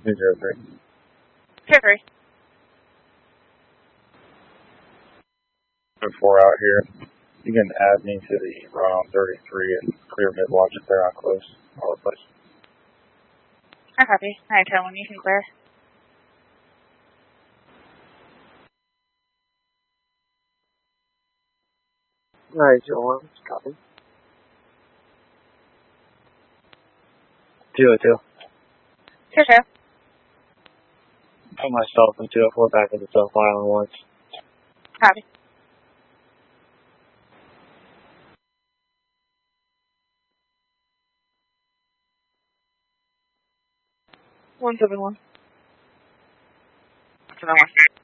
203. Sure. 4 out here. You can add me to the run on 33 and clear mid-watch if they're not close. All the place. I copy. 910 when you can clear. Alright, Joel, copy. 202. Sure. Put myself and 204 back into self-island once. Copy. One 7-1. 7-1.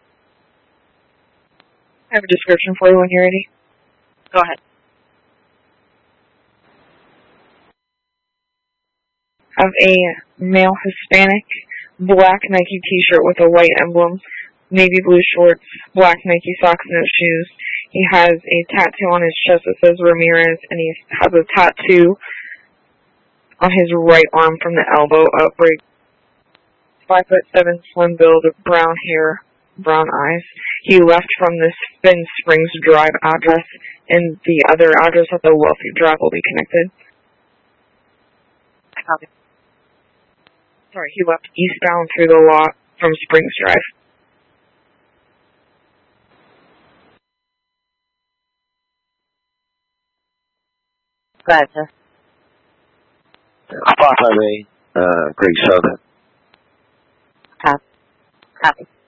I have a description for you when you're ready. Go ahead. I have a male Hispanic, black Nike t-shirt with a white emblem, navy blue shorts, black Nike socks, no shoes. He has a tattoo on his chest that says Ramirez, and he has a tattoo on his right arm from the elbow up. 5'7", slim build, brown hair, brown eyes. He left from the Spin Springs Drive address, and the other address at the Wealthy Drive will be connected. Copy. Sorry, he left eastbound through the lot from Springs Drive. Go ahead, sir. 558, Great Southern. Copy.